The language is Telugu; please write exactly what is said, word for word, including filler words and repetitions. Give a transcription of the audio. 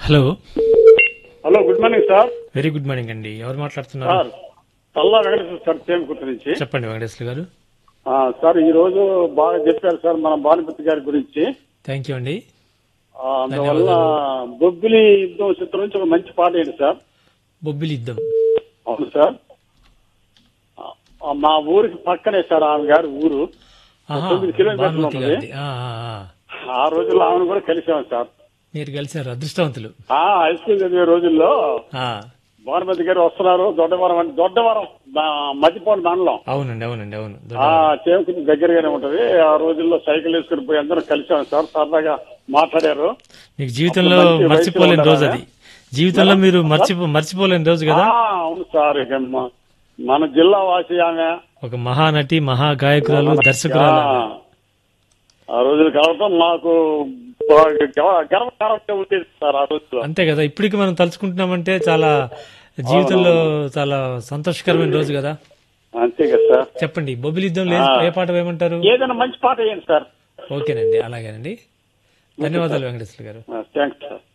Hello hello, good morning sir. Very good morning అండి. ఎవరు మాట్లాడుతున్నారు? సార్ తల్లా వెంకటేశ్వర సార్ చేమకుర్తి నుంచి. చెప్పండి వెంకటేశ్వర గారు. ఆ, సార్ ఈ రోజు బాగా చెప్పారు సార్ మన భానుపతి గారి గురించి. థ్యాంక్ యూ అండి. ఆ, అందువల్ల బొబ్బిలి యుద్ధం చిత్రం నుంచి ఒక మంచి పాట ఏంటి సార్? బొబ్బిలి యుద్ధం. అవును సార్. ఆ, మా ఊరికి పక్కనే సార్ ఆమె గారి ఊరు. ఆహా, తొమ్మిది కిలోమీటర్లు భానుమతి ఉంటుంది. గారిది. ఆ, ఆ, ఆ. ఆ రోజుల్లో ఆమెను కూడా కలిసాం సార్. మీరు కలిసారు, అదృష్టవంతులు. ఆ హై స్కూల్ చదివే రోజుల్లో ఆ, భానుమతి గారు వస్తున్నారు. దొడ్డవరం అంటే దొడ్డవరం మధ్యపోని మండలం. అవునండి అవునండి అవును. ఆ చేమకుర్తి దగ్గరగానే ఉంటది. ఆ రోజుల్లో సైకిల్ వేసుకుని పోయి అందరం కలిసాం సార్. సరదాగా మాట్లాడారు. మీకు జీవితంలో అప్పుడు మంచి మర్చిపోలేని వయసులో రోజు అది. జీవితంలో మీరు మర్చిపో మర్చిపోలేని రోజు కదా. ఆ, అవును సార్. ఇక మ- మన జిల్లా వాసి ఆమె. ఒక మహానటి, మహా గాయకురాలు, దర్శకురాలు. ఆ, ఆ రోజులు కలవటం మాకు బాగా గర్వ- గర్వకారంగా ఉండేది సార్ ఆ రోజుల్లో. అంతే కదా. ఇప్పటికి మనం తలుచుకుంటున్నామంటే చాలా జీవితంలో చాలా సంతోషకరమైన రోజు కదా. అంతే కదా సార్. చెప్పండి, బొబ్బిలి యుద్ధంలో ఏ- ఏ పాట వేయమంటారు? ఏదైనా మంచి పాట వేయండి సార్. ఓకేనండి, అలాగేనండి. ధన్యవాదాలు వెంకటేశ్వర గారు. Thanks sir.